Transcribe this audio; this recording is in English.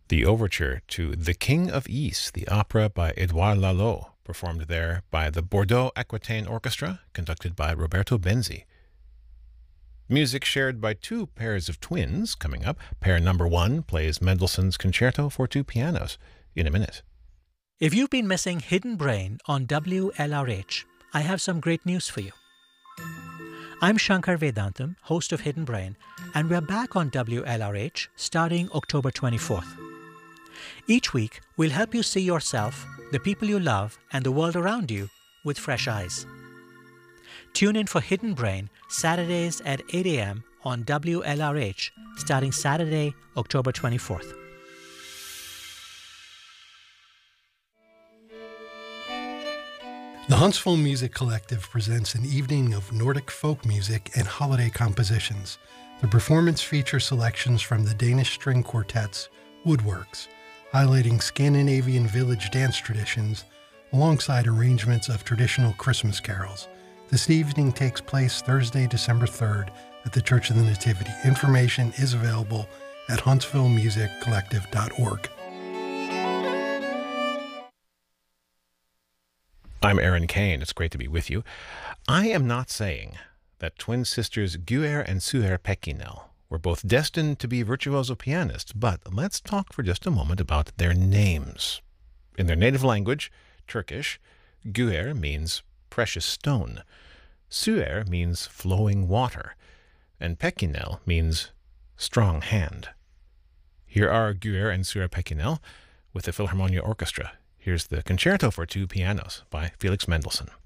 The overture to The King of Ys, the opera by Édouard Lalo, performed there by the Bordeaux Aquitaine Orchestra, conducted by Roberto Benzi. Music shared by two pairs of twins coming up. Pair number one plays Mendelssohn's Concerto for Two Pianos in a minute. If you've been missing Hidden Brain on WLRH, I have some great news for you. I'm Shankar Vedantam, host of Hidden Brain, and we're back on WLRH starting October 24th. Each week, we'll help you see yourself, the people you love, and the world around you with fresh eyes. Tune in for Hidden Brain Saturdays at 8 a.m. on WLRH starting Saturday, October 24th. The Huntsville Music Collective presents an evening of Nordic folk music and holiday compositions. The performance features selections from the Danish string quartet's Woodworks, highlighting Scandinavian village dance traditions alongside arrangements of traditional Christmas carols. This evening takes place Thursday, December 3rd at the Church of the Nativity. Information is available at huntsvillemusiccollective.org. I'm Aaron Kane. It's great to be with you. I am not saying that twin sisters Guer and Suher Pekkinel were both destined to be virtuoso pianists, but let's talk for just a moment about their names. In their native language, Turkish, Guer means precious stone, Suher means flowing water, and Pekkinel means strong hand. Here are Guer and Suher Pekkinel with the Philharmonia Orchestra. Here's the Concerto for Two Pianos by Felix Mendelssohn.